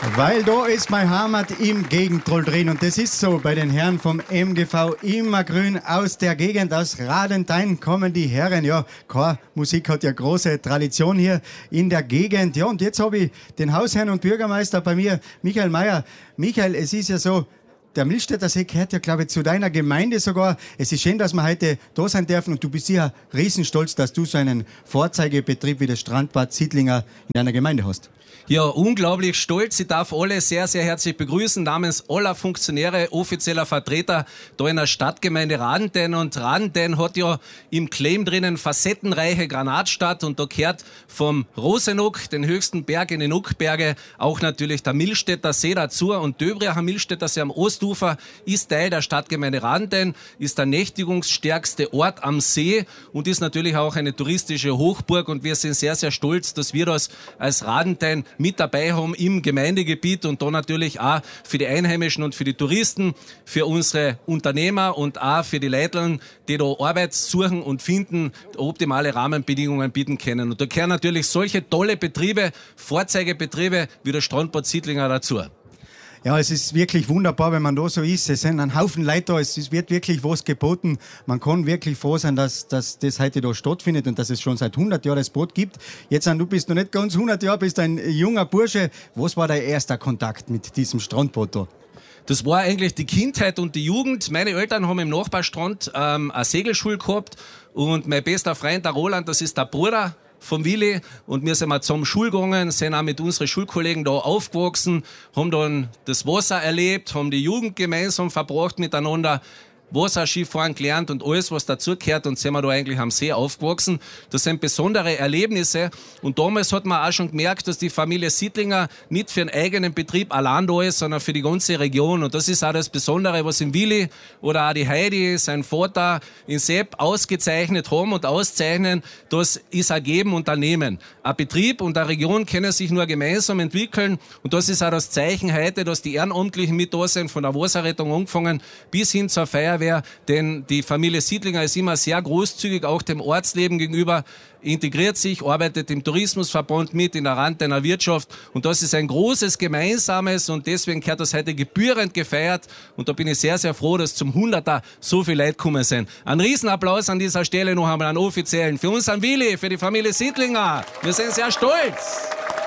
Weil da ist mein Heimat im Gegentroll drin und das ist so bei den Herren vom MGV Immergrün aus der Gegend, aus Radenthein kommen die Herren. Ja, Chormusik hat ja große Tradition hier in der Gegend. Ja, und jetzt habe ich den Hausherrn und Bürgermeister bei mir, Michael Meier. Michael, es ist ja so, der Millstätter See gehört ja, glaube ich, zu deiner Gemeinde sogar. Es ist schön, dass wir heute da sein dürfen und du bist ja riesenstolz, dass du so einen Vorzeigebetrieb wie das Strandbad Siedlinger in deiner Gemeinde hast. Ja, unglaublich stolz. Ich darf alle sehr, sehr herzlich begrüßen, namens aller Funktionäre, offizieller Vertreter da in der Stadtgemeinde Radenthein. Und Radenthein hat ja im Claim drinnen facettenreiche Granatstadt und da gehört vom Rosenuck, den höchsten Berg in den Nuckberge, auch natürlich der Millstätter See dazu. Und Döbriacher Millstätter See am Ostufer ist Teil der Stadtgemeinde Radenthein, ist der nächtigungsstärkste Ort am See und ist natürlich auch eine touristische Hochburg. Und wir sind sehr, sehr stolz, dass wir das als Radenthein mit dabei haben im Gemeindegebiet und da natürlich auch für die Einheimischen und für die Touristen, für unsere Unternehmer und auch für die Leute, die da Arbeit suchen und finden, optimale Rahmenbedingungen bieten können. Und da gehören natürlich solche tolle Betriebe, Vorzeigebetriebe wie der Strandbad Siedlinger dazu. Ja, es ist wirklich wunderbar, wenn man da so ist. Es sind ein Haufen Leute da, es wird wirklich was geboten. Man kann wirklich froh sein, dass das heute da stattfindet und dass es schon seit 100 Jahren das Boot gibt. Jetzt, du bist noch nicht ganz 100 Jahre, bist ein junger Bursche. Was war dein erster Kontakt mit diesem Strandboot da? Das war eigentlich die Kindheit und die Jugend. Meine Eltern haben im Nachbarstrand eine Segelschule gehabt und mein bester Freund, der Roland, das ist der Bruder vom Willi und wir sind mal zum Schul gegangen, sind auch mit unseren Schulkollegen da aufgewachsen, haben dann das Wasser erlebt, haben die Jugend gemeinsam verbracht miteinander, Wasserskifahren gelernt und alles, was dazugehört und sind wir da eigentlich am See aufgewachsen. Das sind besondere Erlebnisse und damals hat man auch schon gemerkt, dass die Familie Siedlinger nicht für einen eigenen Betrieb allein da ist, sondern für die ganze Region und das ist auch das Besondere, was im Willi oder auch die Heidi, sein Vater, in Sepp ausgezeichnet haben und auszeichnen, das ist ein Geben und ein Nehmen. Ein Betrieb und eine Region können sich nur gemeinsam entwickeln und das ist auch das Zeichen heute, dass die Ehrenamtlichen mit da sind, von der Wasserrettung angefangen bis hin zur Feuerwehr, denn die Familie Siedlinger ist immer sehr großzügig, auch dem Ortsleben gegenüber, integriert sich, arbeitet im Tourismusverband mit, in der Radentheiner Wirtschaft und das ist ein großes Gemeinsames und deswegen gehört das heute gebührend gefeiert und da bin ich sehr, sehr froh, dass zum 100er so viele Leute gekommen sind. Ein Riesenapplaus an dieser Stelle noch einmal, einen offiziellen, für uns, an Willi, für die Familie Siedlinger. Wir sind sehr stolz.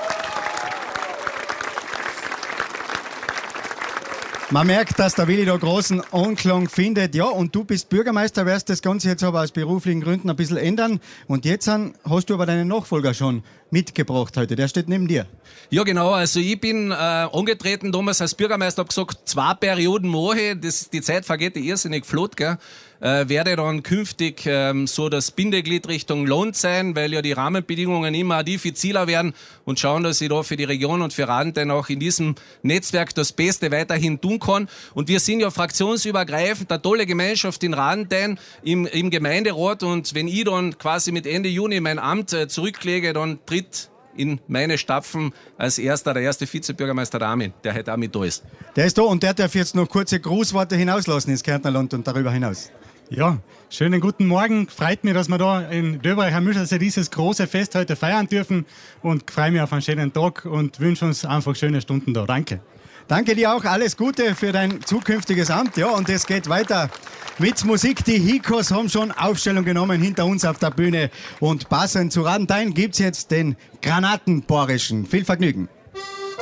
Man merkt, dass der Willi da großen Anklang findet. Ja, und du bist Bürgermeister, wirst das Ganze jetzt aber aus beruflichen Gründen ein bisschen ändern. Und jetzt hast du aber deinen Nachfolger schon mitgebracht heute. Der steht neben dir. Ja, genau. Also ich bin angetreten damals als Bürgermeister, habe gesagt, 2 Perioden mache. Die Zeit vergeht irrsinnig flott, gell? Werde dann künftig so das Bindeglied Richtung Land sein, weil ja die Rahmenbedingungen immer diffiziler werden und schauen, dass ich da für die Region und für Radenthein auch in diesem Netzwerk das Beste weiterhin tun kann. Und wir sind ja fraktionsübergreifend eine tolle Gemeinschaft in Radenthein im Gemeinderat und wenn ich dann quasi mit Ende Juni mein Amt zurücklege, dann tritt in meine Stapfen als der erste Vizebürgermeister der Armin, der heute auch mit da ist. Der ist da und der darf jetzt noch kurze Grußworte hinauslassen ins Kärntnerland und darüber hinaus. Ja, schönen guten Morgen. Freut mich, dass wir da in Döbriacher Millstätter dieses große Fest heute feiern dürfen und freue mich auf einen schönen Tag und wünsche uns einfach schöne Stunden da. Danke. Danke dir auch. Alles Gute für dein zukünftiges Amt. Ja, und es geht weiter mit Musik. Die Hikos haben schon Aufstellung genommen hinter uns auf der Bühne. Und passend zu Radenthein gibt's jetzt den Granatenborischen. Viel Vergnügen.